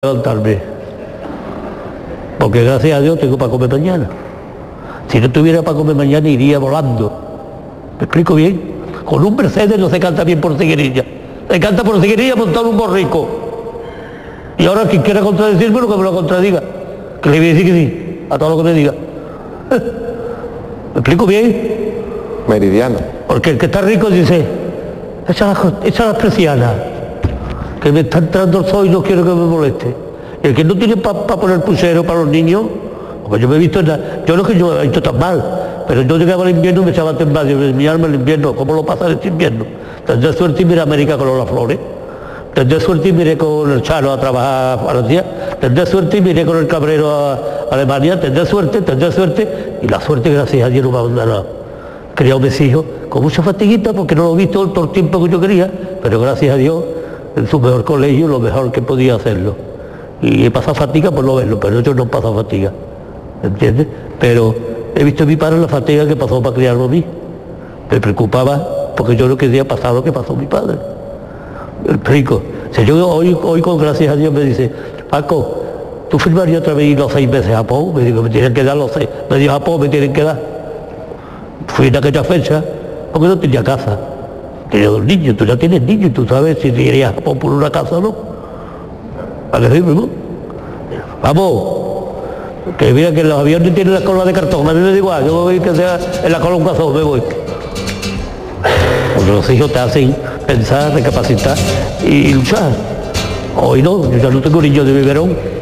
levantarme, porque gracias a Dios tengo para comer mañana. Si no tuviera para comer mañana iría volando. ¿Me explico bien? Con un Mercedes no se canta bien por Seguirilla, se canta por Seguirilla montado un borrico. Y ahora quien quiera contradecirme, que me lo contradiga, que le voy a decir que sí a todo lo que me diga. ¿Me explico bien? Meridiano. Porque el que está rico dice, echa las persianas, que me está entrando el sol y no quiero que me moleste. Y el que no tiene para poner pusero para los niños, porque yo me he visto, yo no es que yo me he visto tan mal, pero yo llegaba al invierno y me echaba a temblar, yo mi alma el invierno, ¿cómo lo pasa este invierno? Tendré suerte y miré a América con las flores, tendré suerte y miré con el Chano a trabajar a Francia, tendré suerte y miré con el Cabrero a Alemania, tendré suerte, y la suerte gracias a Dios no me ha abandonado. Criado a mis hijos con mucha fatiguita porque no lo he visto todo el tiempo que yo quería, pero gracias a Dios en su mejor colegio, lo mejor que podía hacerlo. Y he pasado fatiga por no verlo, pero yo no he pasado fatiga, ¿entiendes? Pero he visto a mi padre la fatiga que pasó para criarlo a mí. Me preocupaba porque yo no quería pasar lo que pasó a mi padre. El rico. Si yo hoy con gracias a Dios me dice, Paco, ¿tú firmarías otra vez los 6 meses a Japón? Me digo, me tienen que dar los 6. Me dijo, Japón me tienen que dar. Fui en aquella fecha porque no tenía casa. Tenía 2 niños, tú ya tienes niños y tú sabes si te irías a Japón por una casa o no. ¿Para qué decirme, no? Vamos, que mira que los aviones tienen la cola de cartón, a mí me da igual, yo voy que sea en la cola un cazón, me voy. Porque los hijos te hacen pensar, recapacitar y luchar. Hoy no, yo ya no tengo niños de biberón.